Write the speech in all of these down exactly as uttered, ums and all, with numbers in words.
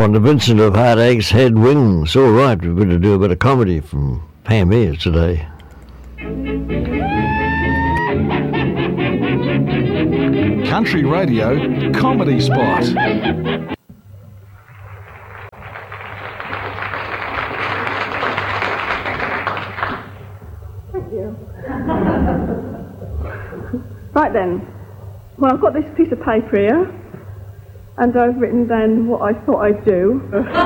Fonda Vincent of Hard Eggs, Head Wings. All right, we're going to do a bit of comedy from Pam Ayres today. Country Radio Comedy Spot. Thank you. Right then. Well, I've got this piece of paper here, and I've written down what I thought I'd do.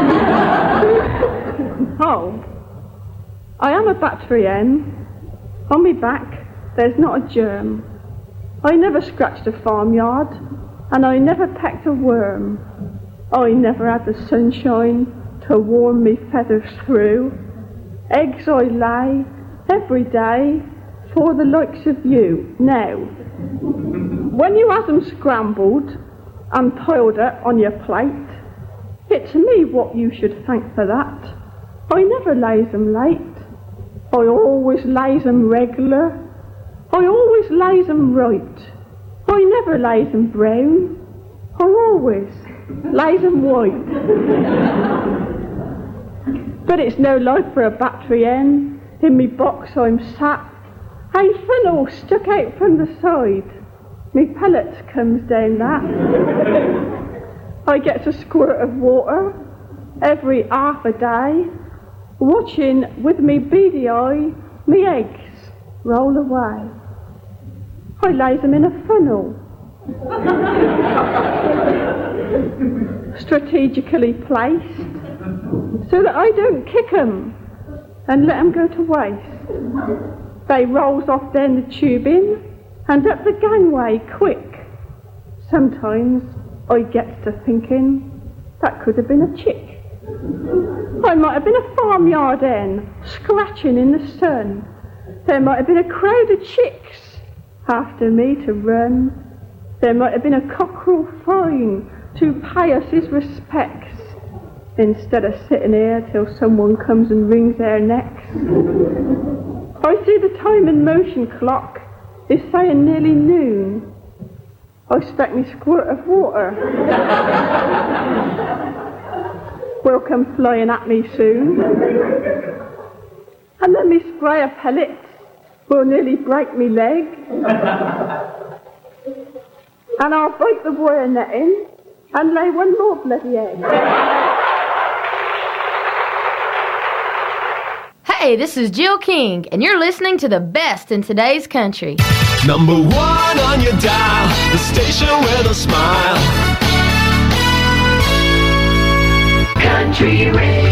Oh, I am a battery hen. On my back, there's not a germ. I never scratched a farmyard, and I never pecked a worm. I never had the sunshine to warm me feathers through. Eggs I lay every day for the likes of you. Now, when you have them scrambled and piled up on your plate, it's me what you should thank for that. I never lays them late. I always lays them regular. I always lays them right. I never lays them brown. I always lays them white. But it's no life for a battery hen. In me box I'm sat, a funnel stuck out from the side. Me pellets comes down that. I gets a squirt of water every half a day, watching with me beady eye me eggs roll away. I lays them in a funnel, strategically placed, so that I don't kick them and let them go to waste. They rolls off down the tubing and up the gangway quick. Sometimes I gets to thinking that could have been a chick. I might have been a farmyard hen scratching in the sun. There might have been a crowd of chicks after me to run. There might have been a cockerel flying to pay us his respects, instead of sitting here till someone comes and wrings their necks. I see the time and motion clock is saying nearly noon. I expect me squirt of water will come flying at me soon. And then me spray of pellets will nearly break me leg. And I'll break the wire netting and lay one more bloody egg. Hey, this is Jill King, and you're listening to the best in today's country. Number one on your dial, the station with a smile. Country Radio.